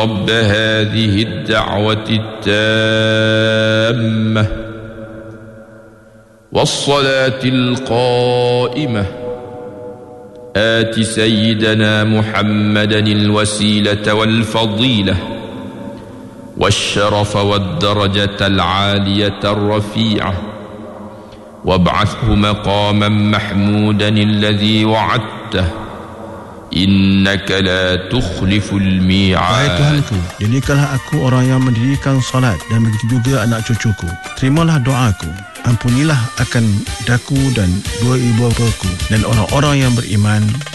رب هذه الدعوة التامة والصلاة القائمة آت سيدنا محمدا الوسيلة والفضيلة والشرف والدرجة العالية الرفيعة وابعثه مقاما محمودا الذي وعدته innaka la tukhliful mi'ad. Wahai Tuhanku, jadikanlah aku orang yang mendirikan salat dan begitu juga anak cucuku. Terimalah doaku. Ampunilah akan daku dan dua ibu bapaku dan orang-orang yang beriman